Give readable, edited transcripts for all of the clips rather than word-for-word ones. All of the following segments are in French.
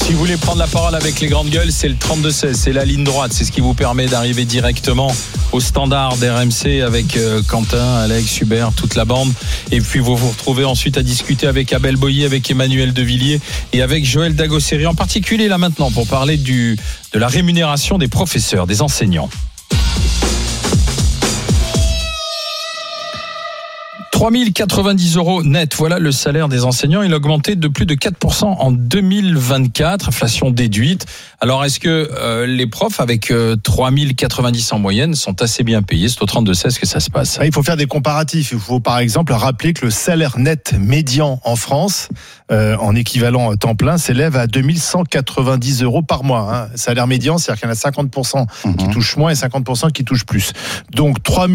Si vous voulez prendre la parole avec les grandes gueules, c'est le 32-16, c'est la ligne droite. C'est ce qui vous permet d'arriver directement au standard d'RMC avec Quentin, Alex, Hubert, toute la bande. Et puis vous vous retrouvez ensuite à discuter avec Abel Boyer, avec Emmanuel Devilliers et avec Joël Dagosseri, en particulier là maintenant pour parler de la rémunération des professeurs, des enseignants. 3 090 € net, voilà le salaire des enseignants. Il a augmenté de plus de 4% en 2024, inflation déduite. Alors, est-ce que les profs, avec 3 090 en moyenne, sont assez bien payés? C'est au 32-16 que ça se passe. Il faut faire des comparatifs. Il faut par exemple rappeler que le salaire net médian en France, en équivalent temps plein, s'élève à 2 190 € par mois. Salaire médian, c'est-à-dire qu'il y en a 50% qui touchent moins et 50% qui touchent plus. Donc 3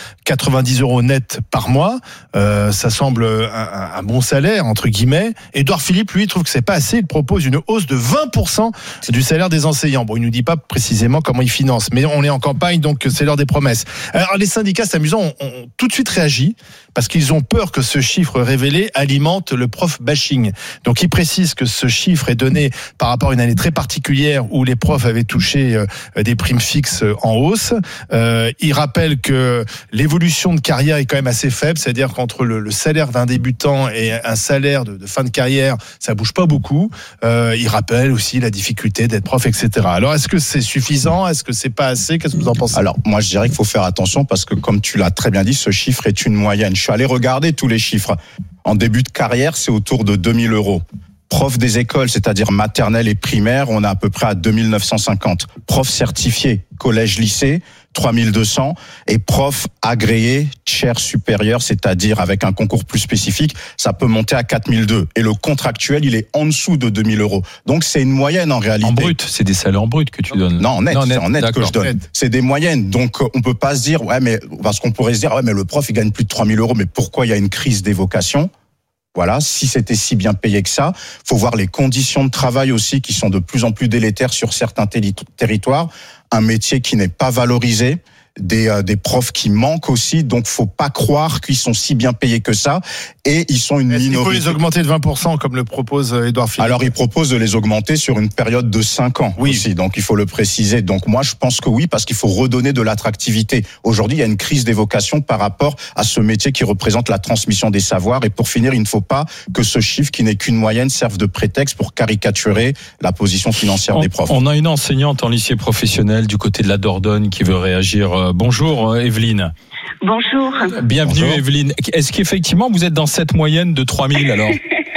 090 € net par mois. Ça semble un bon salaire entre guillemets. Édouard Philippe, lui, trouve que c'est pas assez. Il propose une hausse de 20% du salaire des enseignants. Bon, il nous dit pas précisément comment il finance, mais on est en campagne, donc c'est l'heure des promesses. Alors les syndicats, c'est amusant, ont tout de suite réagi parce qu'ils ont peur que ce chiffre révélé alimente le prof bashing. Donc ils précisent que ce chiffre est donné par rapport à une année très particulière où les profs avaient touché des primes fixes en hausse. Ils rappellent que l'évolution de carrière est quand même assez faible, c'est-à-dire qu'entre le salaire d'un débutant et un salaire de fin de carrière, ça bouge pas beaucoup. Ils rappellent aussi la difficulté d'être prof, etc. Alors est-ce que c'est suffisant? Est-ce que c'est pas assez? Qu'est-ce que vous en pensez? Alors moi je dirais qu'il faut faire attention parce que comme tu l'as très bien dit, ce chiffre est une moyenne. Je suis allé regarder tous les chiffres. En début de carrière, c'est autour de 2 000 €. Prof des écoles, c'est-à-dire maternelle et primaire, on est à peu près à 2 950. Prof certifié, collège, lycée, 3 200. Et prof agréé, chaire supérieure, c'est-à-dire avec un concours plus spécifique, ça peut monter à 4 200. Et le contractuel, il est en dessous de 2 000 €. Donc c'est une moyenne en réalité. En brut, c'est des salaires en brut que tu donnes. Non, en net, c'est en net que je donne. Net. C'est des moyennes. Donc on peut pas se dire, parce qu'on pourrait se dire, mais le prof, il gagne plus de 3 000 €, mais pourquoi il y a une crise des vocations? Voilà, si c'était si bien payé que ça, faut voir les conditions de travail aussi qui sont de plus en plus délétères sur certains territoires, un métier qui n'est pas valorisé, des profs qui manquent aussi, donc faut pas croire qu'ils sont si bien payés que ça, et ils sont une minorité. Il faut les augmenter de 20% comme le propose Édouard Philippe. Alors il propose de les augmenter sur une période de 5 ans aussi, donc il faut le préciser. Donc moi je pense que oui, parce qu'il faut redonner de l'attractivité. Aujourd'hui il y a une crise des vocations par rapport à ce métier qui représente la transmission des savoirs, et pour finir il ne faut pas que ce chiffre qui n'est qu'une moyenne serve de prétexte pour caricaturer la position financière des profs. On a une enseignante en lycée professionnel du côté de la Dordogne qui veut réagir. Bonjour Evelyne. Bonjour. Bienvenue. Bonjour. Evelyne. Est-ce qu'effectivement vous êtes dans cette moyenne de 3 000 alors?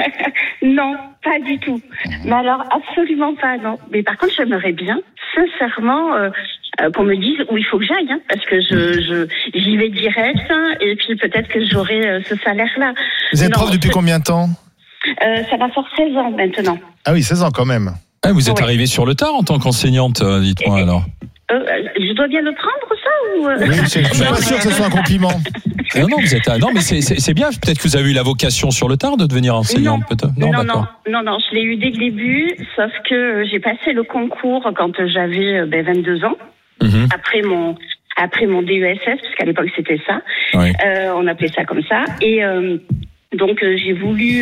Non, pas du tout. Mais alors, absolument pas, non. Mais par contre, j'aimerais bien, sincèrement, qu'on me dise où il faut que j'aille, parce que j'y vais direct, et puis peut-être que j'aurai ce salaire-là. Vous êtes prof depuis combien de temps? Ça va faire 16 ans maintenant. Ah oui, 16 ans quand même. Vous êtes arrivée sur le tard en tant qu'enseignante, dites-moi alors. Je dois bien le prendre, ça, ou... Oui, je suis pas sûr que ce soit un compliment. Non, vous êtes. Non, mais c'est bien. Peut-être que vous avez eu la vocation sur le tard de devenir enseignante, peut-être. Non, je l'ai eu dès le début, sauf que j'ai passé le concours quand j'avais 22 ans, après mon DESS, parce qu'à l'époque c'était ça. Oui. On appelait ça comme ça, et donc j'ai voulu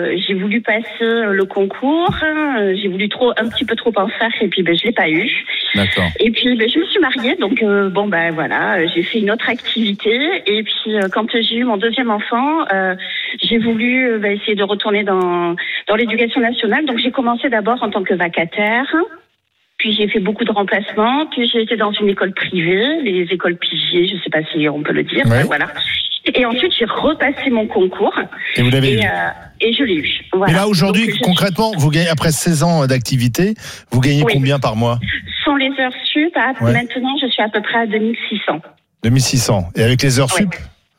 passer le concours, j'ai voulu un petit peu trop en faire, et puis je l'ai pas eu. D'accord. Et puis je me suis mariée, donc voilà, j'ai fait une autre activité, et puis quand j'ai eu mon deuxième enfant, j'ai voulu essayer de retourner dans l'éducation nationale. Donc j'ai commencé d'abord en tant que vacataire. Puis j'ai fait beaucoup de remplacements, puis j'ai été dans une école privée, les écoles Pigier, je sais pas si on peut le dire, voilà. Et ensuite, j'ai repassé mon concours. Et vous l'avez eu. Et je l'ai eu. Voilà. Et là, aujourd'hui, concrètement, vous gagnez, après 16 ans d'activité, vous gagnez combien par mois? Sans les heures sup, maintenant, je suis à peu près à 2600. 2600. Et avec les heures sup?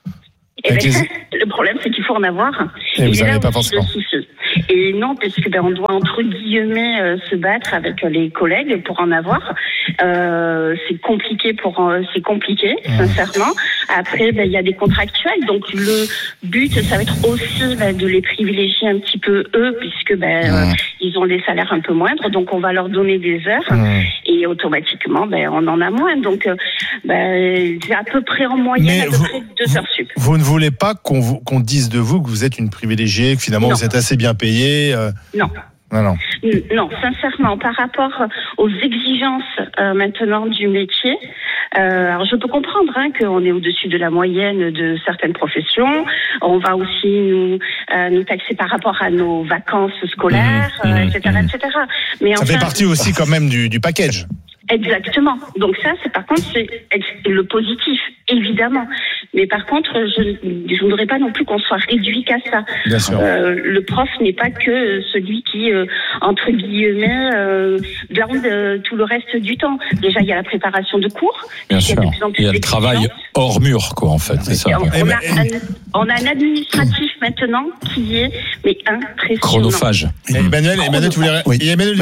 Le problème, c'est qu'il faut en avoir. Et vous n'en avez pas forcément. Et non, parce que on doit entre guillemets se battre avec les collègues pour en avoir. C'est compliqué sincèrement. Après, il y a des contractuels, donc le but, ça va être aussi de les privilégier un petit peu eux, puisque ils ont des salaires un peu moindres, donc on va leur donner des heures et automatiquement, on en a moins. Donc, c'est à peu près en moyenne, près 2 heures sup. Vous ne voulez pas qu'on dise de vous que vous êtes une privilégiée, que finalement vous êtes assez bien payée? Non. Non, sincèrement, par rapport aux exigences maintenant du métier, alors je peux comprendre qu'on est au-dessus de la moyenne de certaines professions. On va aussi nous taxer par rapport à nos vacances scolaires, etc. Mais ça fait partie aussi quand même du package. Exactement. Donc ça, c'est le positif, évidemment. Mais par contre, je voudrais pas non plus qu'on soit réduit qu'à ça. Bien sûr. Le prof n'est pas que celui qui, entre guillemets, garde tout le reste du temps. Déjà, il y a la préparation de cours. Bien sûr. Il y a le travail hors mur, quoi, en fait. C'est ça. On a un administratif maintenant qui est impressionnant. Chronophage. Emmanuel, tu voulais oui.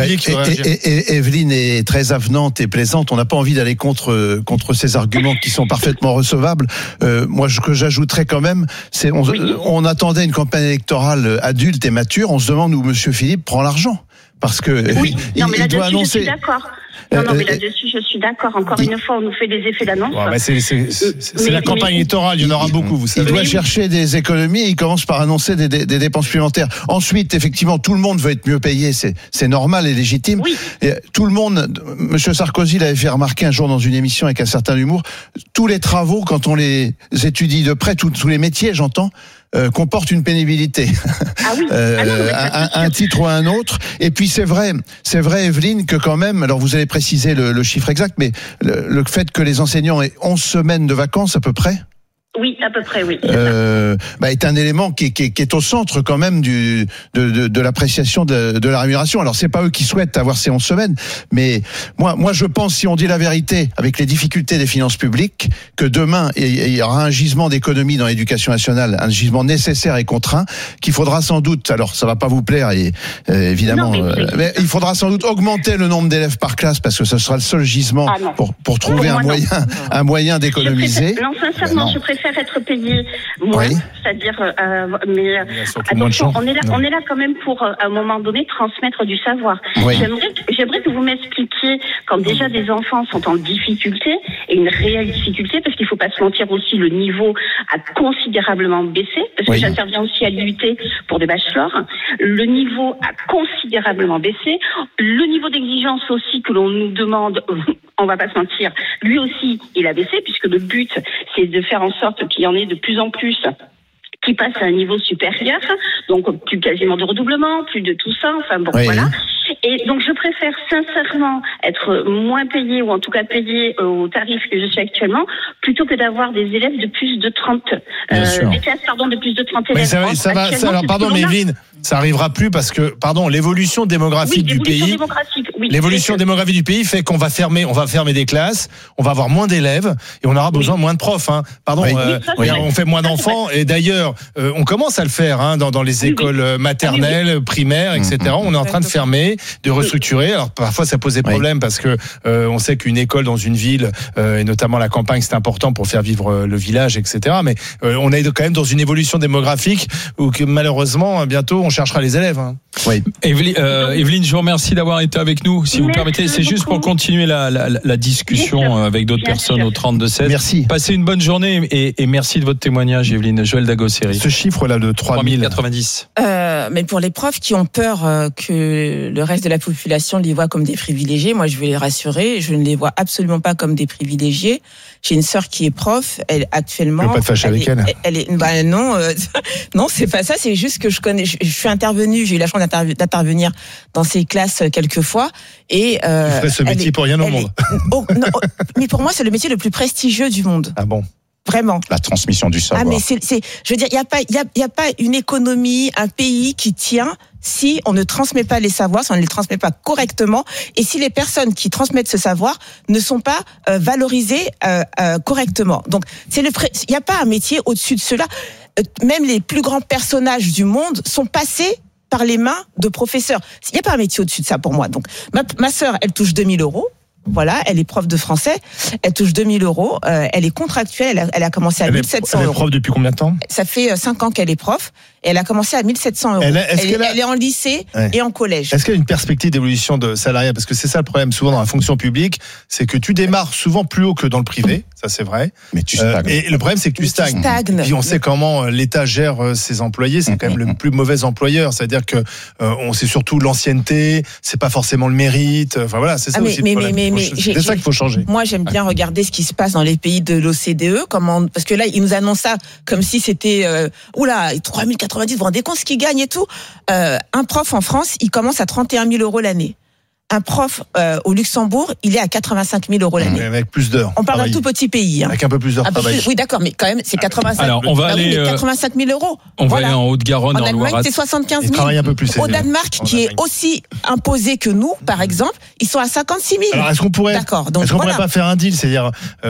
Evelyne est très avenante et plaisante. On n'a pas envie d'aller contre ces arguments qui sont parfaitement recevables. Moi, ce que j'ajouterais quand même, c'est on attendait une campagne électorale adulte et mature. On se demande où Monsieur Philippe prend l'argent. Parce que il doit annoncer. Je suis d'accord. Non, mais là-dessus, je suis d'accord. Encore une fois, on nous fait des effets d'annonce. C'est la campagne électorale, il y en aura beaucoup, vous savez. Il doit chercher des économies et il commence par annoncer des dépenses supplémentaires. Ensuite, effectivement, tout le monde veut être mieux payé, c'est normal et légitime. Oui. Et tout le monde, Monsieur Sarkozy l'avait fait remarquer un jour dans une émission avec un certain humour, tous les travaux, quand on les étudie de près, tous les métiers, j'entends, comporte une pénibilité. Ah oui. Un titre ou un autre. Et puis c'est vrai, Evelyne, que quand même, alors vous allez préciser le chiffre exact, mais le fait que les enseignants aient 11 semaines de vacances à peu près. Oui, à peu près, oui. Est un élément qui est au centre quand même de l'appréciation de la rémunération. Alors c'est pas eux qui souhaitent avoir ces 11 semaines, mais moi je pense, si on dit la vérité, avec les difficultés des finances publiques, que demain il y aura un gisement d'économie dans l'éducation nationale, un gisement nécessaire et contraint, qu'il faudra sans doute, alors ça va pas vous plaire évidemment, mais il faudra sans doute augmenter le nombre d'élèves par classe parce que ce sera le seul gisement pour trouver un moyen d'économiser. Sincèrement, je préfère être payé moins, c'est-à-dire, mais attention, on est là quand même pour, à un moment donné, transmettre du savoir. Oui. J'aimerais que vous m'expliquiez, quand déjà des enfants sont en difficulté, et une réelle difficulté, parce qu'il faut pas se mentir aussi, le niveau a considérablement baissé, parce que j'interviens aussi à l'IUT pour des bachelors, le niveau a considérablement baissé, le niveau d'exigence aussi que l'on nous demande, on va pas se mentir, lui aussi, il a baissé, puisque le but, c'est de faire en sorte qu'il y en ait de plus en plus qui passent à un niveau supérieur, donc plus quasiment de redoublement, plus de tout ça, voilà. Et donc je préfère sincèrement être moins payé, ou en tout cas payé au tarif que je suis actuellement, plutôt que d'avoir des élèves de plus de 30, des classes de plus de 30 élèves. Mais Evelyne, ça arrivera plus parce que, l'évolution démographique du pays. L'évolution démographique du pays fait qu'on va fermer des classes, on va avoir moins d'élèves et on aura besoin moins de profs. On fait moins d'enfants et d'ailleurs, on commence à le faire dans les écoles maternelles, primaires, etc. On est en train de fermer, de restructurer. Alors parfois ça pose des problèmes parce que on sait qu'une école dans une ville et notamment la campagne, c'est important pour faire vivre le village, etc. Mais on est quand même dans une évolution démographique où que malheureusement bientôt on cherchera les élèves. Oui. Evelyne, je vous remercie d'avoir été avec nous. Si vous permettez, c'est juste pour continuer la discussion avec d'autres personnes au 32-16. Merci. Passez une bonne journée et merci de votre témoignage, Evelyne. Joël Dagosseri. Ce chiffre-là de 3090. Mais pour les profs qui ont peur que le reste de la population les voit comme des privilégiés, moi je vais les rassurer, je ne les vois absolument pas comme des privilégiés. J'ai une sœur qui est prof, elle actuellement. Tu veux pas te fâcher avec elle? Non, c'est pas ça. C'est juste que je suis intervenue, j'ai eu la chance d'intervenir dans ces classes quelques fois et. Tu ferais ce métier pour rien au monde. Mais pour moi, c'est le métier le plus prestigieux du monde. Ah bon? Vraiment. La transmission du savoir. Ah mais je veux dire, il y a pas une économie, un pays qui tient si on ne transmet pas les savoirs, si on ne les transmet pas correctement, et si les personnes qui transmettent ce savoir ne sont pas valorisées correctement. Donc il n'y a pas un métier au-dessus de cela. Même les plus grands personnages du monde sont passés par les mains de professeurs. Il n'y a pas un métier au-dessus de ça pour moi. Donc ma sœur, elle touche 2 000 €. Voilà, elle est prof de français. Elle touche 2000 €. Elle est contractuelle. Elle a commencé à 1700 €. Elle est prof depuis combien de temps? Ça fait 5 ans qu'elle est prof. Et elle a commencé à 1700 €. Elle est en lycée et en collège. Est-ce qu'il y a une perspective d'évolution de salariat? Parce que c'est ça le problème souvent dans la fonction publique, c'est que tu démarres souvent plus haut que dans le privé, ça c'est vrai. Mais tu stagnes. Et le problème c'est que tu stagnes. Et puis on sait comment l'État gère ses employés, c'est quand même le plus mauvais employeur. C'est-à-dire que on sait surtout l'ancienneté, c'est pas forcément le mérite. Enfin voilà, c'est ça aussi le problème. C'est ça qu'il faut changer. Moi j'aime bien regarder ce qui se passe dans les pays de l'OCDE, parce que là ils nous annoncent ça comme si c'était 3090, vous vous rendez compte ce qu'ils gagnent et tout. Un prof en France, il commence à 31 000 € l'année. Un prof au Luxembourg, il est à 85 000 € l'année. Avec plus d'heures. On parle d'un tout petit pays. Avec un peu plus d'heures de travail. Oui, d'accord, mais quand même, c'est 85 000 €. Alors, on va aller, 85 000 €. On va aller en Haute-Garonne, en en Allemagne, Loire. c'est 75 000. Ils travaillent un peu plus. Au Danemark, qui est aussi imposé que nous, par exemple, ils sont à 56 000. Alors, est-ce qu'on pourrait, pourrait pas faire un deal? C'est-à-dire,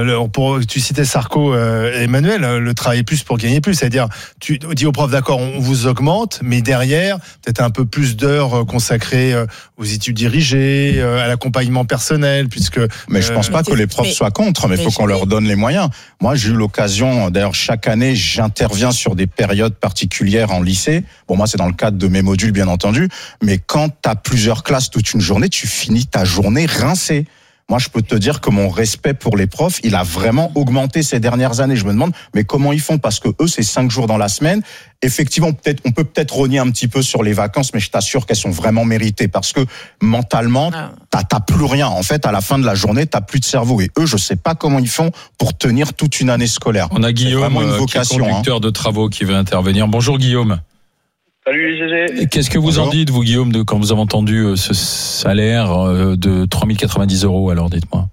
tu citais Sarko et Emmanuel, le travailler plus pour gagner plus. C'est-à-dire, tu dis aux profs, d'accord, on vous augmente, mais derrière, peut-être un peu plus d'heures consacrées aux études dirigées, à l'accompagnement personnel, puisque. Mais je pense pas que les profs soient contre, mais il faut qu'on leur donne les moyens. Moi, j'ai eu l'occasion, d'ailleurs, chaque année, j'interviens sur des périodes particulières en lycée. Bon, moi, c'est dans le cadre de mes modules, bien entendu. Mais quand t'as plusieurs classes toute une journée, tu finis ta journée rincée. Moi, je peux te dire que mon respect pour les profs, il a vraiment augmenté ces dernières années. Je me demande, mais comment ils font? Parce que eux, c'est 5 jours dans la semaine. Effectivement, on peut peut-être rogner un petit peu sur les vacances, mais je t'assure qu'elles sont vraiment méritées parce que mentalement, t'as plus rien. En fait, à la fin de la journée, t'as plus de cerveau. Et eux, je sais pas comment ils font pour tenir toute une année scolaire. On a Guillaume, une vocation, qui est conducteur de travaux, qui veut intervenir. Bonjour Guillaume. Salut GG. Qu'est-ce que vous en dites, vous Guillaume, quand vous avez entendu ce salaire de 3090 €? Alors dites-moi.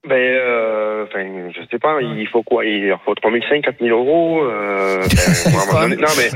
Je sais pas, il faut quoi? Il leur faut 3500, 4000 €. Non mais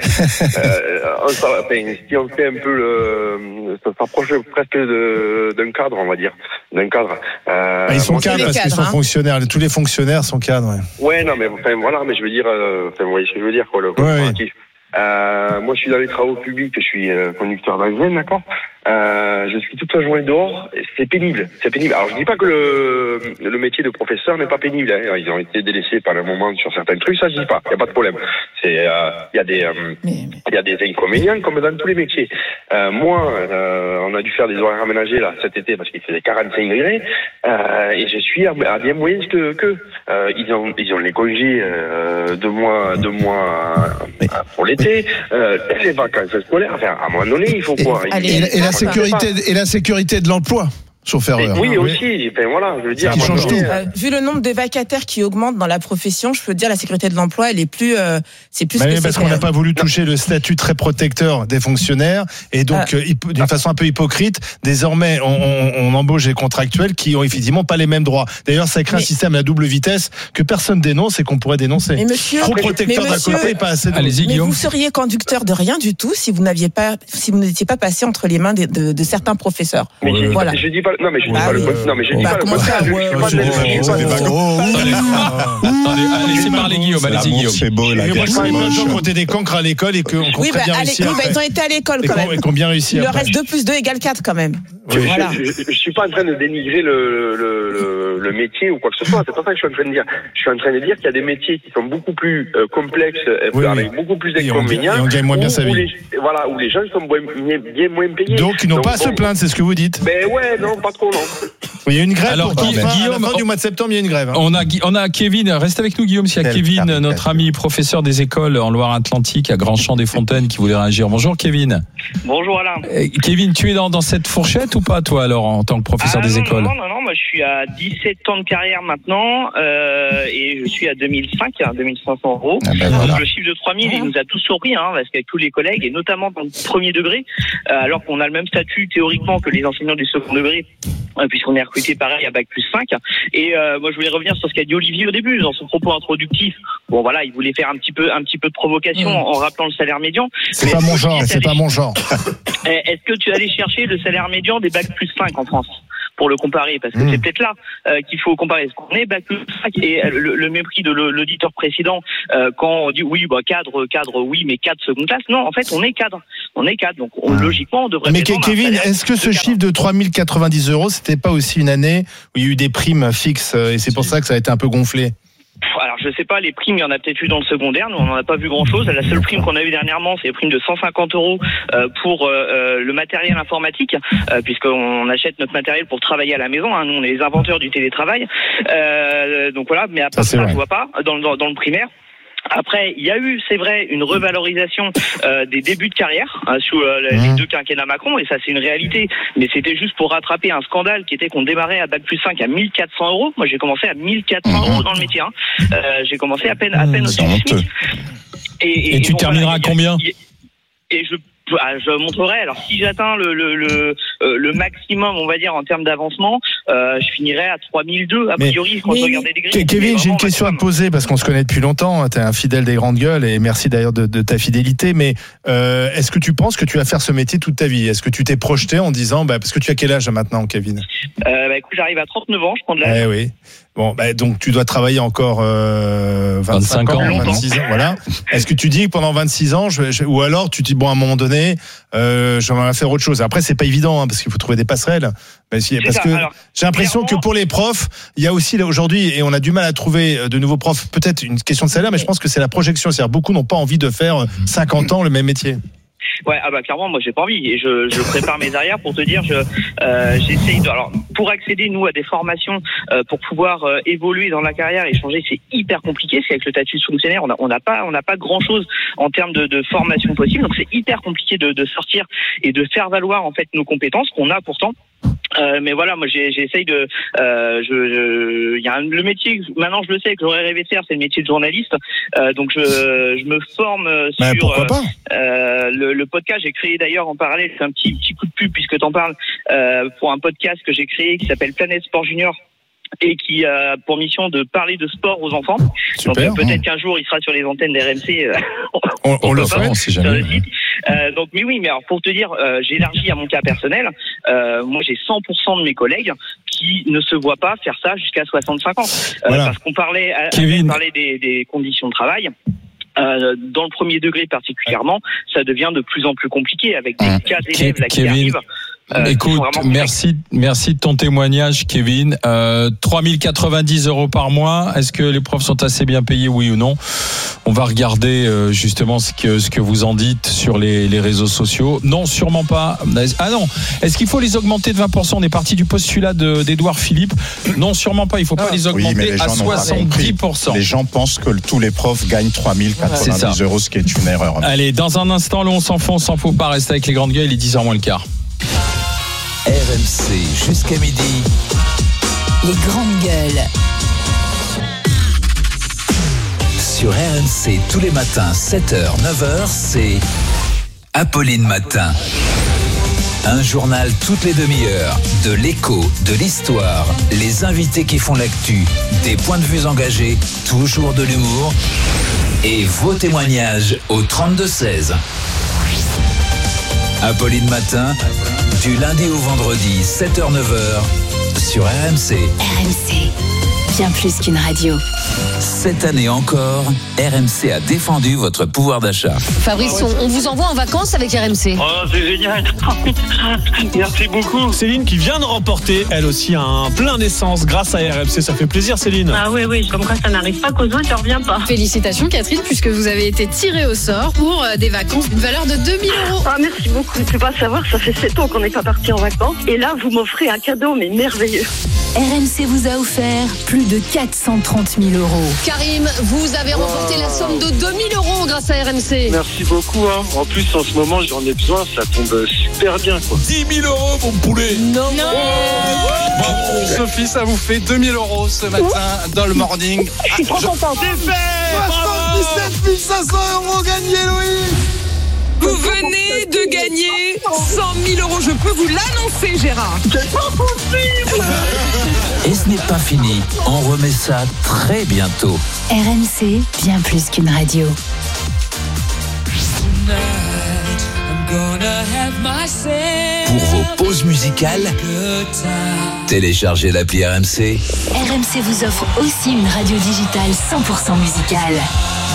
si on fait un peu ça s'approche presque d'un cadre, on va dire, d'un cadre. Ils sont cadres parce qu'ils sont fonctionnaires. Tous les fonctionnaires sont cadres. Ouais, non mais voilà, mais je veux dire, vous voyez ce que je veux dire, quoi, le comparatif. Moi, je suis dans les travaux publics, je suis conducteur d'engin, d'accord. Je suis toute la journée dehors. C'est pénible. Alors, je dis pas que le métier de professeur n'est pas pénible. Hein. Ils ont été délaissés par le moment sur certains trucs. Ça, je dis pas. Il y a pas de problème. Il y a des inconvénients comme dans tous les métiers. Moi, on a dû faire des horaires aménagés là cet été parce qu'il faisait 45 degrés et je suis à bien moins que ils ont les congés 2 mois pour l'été, les vacances scolaires. Enfin, à un moment donné, il faut quoi? Et la sécurité de l'emploi, sauf erreur. Oui, aussi. Enfin, voilà, je veux dire. Qui change tout. Vu le nombre de vacataires qui augmente dans la profession, je peux dire la sécurité de l'emploi, elle est plus, c'est plus. Parce qu'on n'a pas voulu toucher le statut très protecteur des fonctionnaires et donc d'une façon un peu hypocrite, désormais on embauche des contractuels qui ont effectivement pas les mêmes droits. D'ailleurs, ça crée un système à double vitesse que personne dénonce et qu'on pourrait dénoncer. Mais monsieur, trop protecteur d'un côté et pas assez de l'autre. Allez-y, Guillaume. Vous seriez conducteur de rien du tout si vous n'étiez pas passé entre les mains de certains professeurs. Mais voilà. Je dis pas. Non, mais je dis pas le. Non, mais je dis pas le contraire. Allez, laissez parler Guillaume. Allez-y, Guillaume. C'est beau, la Moi, je connais plein de gens qui ont été des cancres à l'école et qui ont très bien réussi. Ils ont été à l'école quand même. Et qui ont bien réussi. Il leur reste 2 + 2 = 4 quand même. Voilà. Je suis pas en train de dénigrer le métier ou quoi que ce soit. C'est pas ça que je suis en train de dire. Je suis en train de dire qu'il y a des métiers qui sont beaucoup plus complexes, avec beaucoup plus d'inconvénients. Et on gagne moins bien sa vie. Où les gens sont bien moins payés. Donc ils n'ont pas à se plaindre, c'est ce que vous dites. Mais ouais, non, pas trop, non. Il y a une grève. Alors, Guillaume, à la fin du mois de septembre, il y a une grève. On a Kevin, reste avec nous Guillaume, s'il y a Kevin, notre ami professeur des écoles en Loire-Atlantique à Grandchamp-des-Fontaines qui voulait réagir. Bonjour Kevin. Bonjour Alain. Kevin, tu es dans cette fourchette ou pas toi alors en tant que professeur des écoles? Non, moi je suis à 17 ans de carrière maintenant et je suis à 2005, 2500 €. Donc le chiffre de 3000, il nous a tous surpris parce qu'avec tous les collègues et notamment dans le premier degré, alors qu'on a le même statut théoriquement que les enseignants du second degré, puisqu'on est recruté pareil à Bac+5. Et moi je voulais revenir sur ce qu'a dit Olivier au début dans son propos introductif. Bon voilà, il voulait faire un petit peu de provocation en rappelant le salaire médian. C'est pas mon genre. Est-ce que tu allais chercher le salaire médian des Bac+5 en France? pour le comparer, parce que c'est peut-être là qu'il faut comparer. Est-ce qu'on est bac plus 5 et le mépris de l'auditeur précédent quand on dit oui, cadre, oui, mais cadre seconde classe. Non, en fait, on est cadre. Donc, logiquement, on devrait. Mais Kevin, est-ce que ce chiffre de 3 090 €, c'était pas aussi une année où il y a eu des primes fixes et c'est pour ça que ça a été un peu gonflé? Alors, je sais pas, les primes, il y en a peut-être eu dans le secondaire. Nous, on n'en a pas vu grand-chose. La seule prime qu'on a eue dernièrement, c'est les primes de 150 € pour le matériel informatique, puisqu'on achète notre matériel pour travailler à la maison. Nous, on est les inventeurs du télétravail. Donc voilà, mais à part ça, je vois pas dans le primaire. Après, il y a eu, c'est vrai, une revalorisation des débuts de carrière sous les deux quinquennats Macron, et ça c'est une réalité. Mais c'était juste pour rattraper un scandale qui était qu'on démarrait à bac plus 5 à 1 400 €. Moi, j'ai commencé à 1 400 € dans le métier. J'ai commencé à peine au-dessus du SMIC. Et tu termineras à combien? Et je montrerai. Alors, si j'atteins le maximum, on va dire, en termes d'avancement, je finirai à 3002 a priori quand je regardais les grilles. Kevin, j'ai une question à te poser parce qu'on se connaît depuis longtemps. T'es un fidèle des grandes gueules et merci d'ailleurs de ta fidélité. Mais est-ce que tu penses que tu vas faire ce métier toute ta vie? Est-ce que tu t'es projeté en disant, parce que tu as quel âge maintenant, Kevin? Écoute, j'arrive à 39 ans, je prends de l'âge. Oui. Bon, donc tu dois travailler encore 25 ans, 26 ans, voilà. Est-ce que tu dis que pendant 26 ans, ou alors tu dis à un moment donné, j'aimerais faire autre chose. Après, c'est pas évident parce qu'il faut trouver des passerelles. Parce que j'ai l'impression que pour les profs, il y a aussi aujourd'hui, et on a du mal à trouver de nouveaux profs. Peut-être une question de salaire, mais je pense que c'est la projection. C'est-à-dire beaucoup n'ont pas envie de faire 50 ans le même métier. Ouais, clairement, moi j'ai pas envie et je prépare mes arrières pour te dire, j'essaye de. Alors, pour accéder nous à des formations, pour pouvoir évoluer dans la carrière et changer, c'est hyper compliqué. Parce qu'avec le statut de fonctionnaire, on n'a pas grand chose en termes de formation possible. Donc c'est hyper compliqué de sortir et de faire valoir en fait nos compétences qu'on a pourtant. Mais voilà, moi j'essaye de. Il y a le métier. Maintenant, je le sais que j'aurais rêvé de faire, c'est le métier de journaliste. Donc je me forme sur le podcast. J'ai créé d'ailleurs en parallèle, c'est un petit coup de pub puisque t'en parles, pour un podcast que j'ai créé qui s'appelle Planète Sport Junior et qui a pour mission de parler de sport aux enfants. Super, donc peut-être qu'un jour il sera sur les antennes d'RMC. On le fera, si jamais. Donc mais alors pour te dire, j'élargis à mon cas personnel. Moi j'ai 100% de mes collègues qui ne se voient pas faire ça jusqu'à 65 ans. Parce qu'on parlait des conditions de travail. Dans le premier degré particulièrement, ça devient de plus en plus compliqué avec des cas d'élèves qui arrivent. Écoute, merci de ton témoignage, Kevin. 3 090 € par mois. Est-ce que les profs sont assez bien payés, oui ou non? On va regarder justement ce que vous en dites sur les réseaux sociaux. Non, sûrement pas. Ah non. Est-ce qu'il faut les augmenter de 20%? On est parti du postulat d'Edouard Philippe. Non, sûrement pas. Il faut pas les augmenter à 70%. Les gens pensent que tous les profs gagnent 3 090 €, ce qui est une erreur. Allez, dans un instant, on s'en faut pas rester avec les grandes gueules. Il est 10h moins le quart. RMC jusqu'à midi. Les grandes gueules. Sur RMC tous les matins 7h, 9h, c'est Apolline Matin. Un journal toutes les demi-heures, de l'écho, de l'histoire, les invités qui font l'actu, des points de vue engagés, toujours de l'humour et vos témoignages au 32-16. Apolline Matin, du lundi au vendredi, 7h-9h, sur RMC. RMC, bien plus qu'une radio. Cette année encore, RMC a défendu votre pouvoir d'achat. Fabrice, on vous envoie en vacances avec RMC. Oh, c'est génial. Merci beaucoup. Céline qui vient de remporter, elle aussi, un plein d'essence grâce à RMC. Ça fait plaisir, Céline. Ah oui, comme quoi ça n'arrive pas qu'aux autres, ça revient pas. Félicitations, Catherine, puisque vous avez été tirée au sort pour des vacances d'une valeur de 2 000 €. Ah, merci beaucoup. Tu peux pas savoir, ça fait 7 ans qu'on n'est pas parti en vacances. Et là, vous m'offrez un cadeau, mais merveilleux. RMC vous a offert plus de 430 000 €. Karim, vous avez remporté la somme de 2 000 € grâce à RMC. Merci beaucoup. En plus, en ce moment, j'en ai besoin. Ça tombe super bien. 10 000 €, mon poulet. Non. Bravo, Sophie, ça vous fait 2 000 € ce matin dans le morning. Je suis trop contente. C'est fait. 77 500 € gagnés, Louis. Vous venez de gagner 100 000 €. Je peux vous l'annoncer, Gérard. C'est pas possible. Et ce n'est pas fini, on remet ça très bientôt. RMC, bien plus qu'une radio. Pour vos vos pauses musicales, téléchargez l'appli RMC. RMC vous offre aussi une radio digitale 100% musicale.